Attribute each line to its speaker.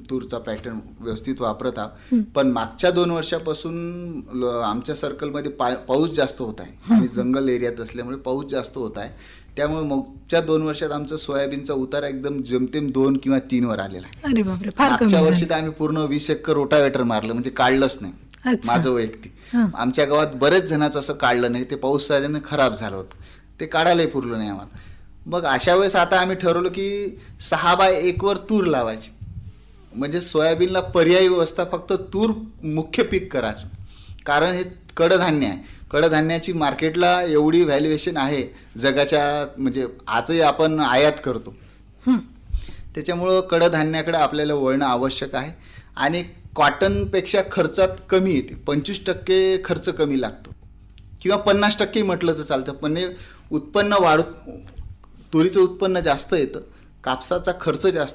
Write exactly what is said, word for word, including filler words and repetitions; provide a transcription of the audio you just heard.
Speaker 1: तूरचा pattern व्यवस्थित वापरत आहोत. पण मागच्या दोन वर्षापासून ल- आमच्या सर्कलमध्ये पा पाऊस जास्त होत आहे आणि जंगल एरियात असल्यामुळे पाऊस जास्त होत आहे. त्यामुळे मागच्या दोन वर्षात आमचं सोयाबीनचा उतारा एकदम जमतेम दोन किंवा तीन वर आलेला आहे.
Speaker 2: अरे बापरे, फार कमी
Speaker 1: मागच्या
Speaker 2: झालं.
Speaker 1: वर्षी तर आम्ही पूर्ण वीस एकर रोटावेटर मारलं, म्हणजे काढलंच नाही.
Speaker 2: अच्छा.
Speaker 1: माझं वैयक्तिक
Speaker 2: हां.
Speaker 1: आमच्या गावात बरेच जणांचं असं काढलं नाही, ते पाऊस झाल्यानं खराब झालं होतं, ते काढायलाही पुरलं नाही आम्हाला. मग अशा वेळेस आता आम्ही ठरवलं की सहा बाय एक वर तूर लावायची, म्हणजे सोयाबीनला पर्यायी व्यवस्था फक्त तूर मुख्य पीक करायचं. कारण हे कडधान्य आहे, कडधान्याची मार्केटला एवढी व्हॅल्युएशन आहे जगाच्या, म्हणजे आजही आपण आयात करतो.
Speaker 2: हं.
Speaker 1: त्याच्यामुळं कडधान्याकडे आपल्याला वळणं आवश्यक आहे. आणि कॉटनपेक्षा खर्चात कमी येते, पंचवीस टक्के खर्च कमी लागतो किंवा पन्नास टक्के म्हटलं तर चालतं. पण हे उत्पन्न वाढ तुरीचं उत्पन्न जास्त येतं, कापसाचा खर्च जास्त